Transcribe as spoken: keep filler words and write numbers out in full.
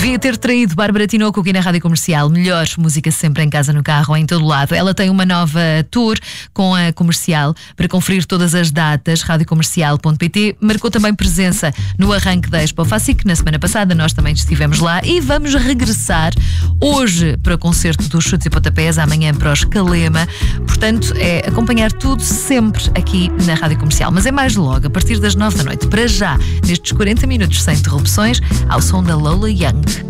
Podia ter traído Bárbara Tinoco aqui na Rádio Comercial. Melhor música sempre em casa, no carro, em todo lado. Ela tem uma nova tour com a Comercial. Para conferir todas as datas, rádio comercial ponto pt. Marcou também presença no arranque da Expo Facic, na semana passada. Nós também estivemos lá e vamos regressar hoje para o concerto dos Chutes e Pontapés, amanhã para os Calema. Portanto, é acompanhar tudo sempre aqui na Rádio Comercial. Mas é mais logo, a partir das nove da noite. Para já, nestes quarenta minutos sem interrupções, ao som da Lola Young.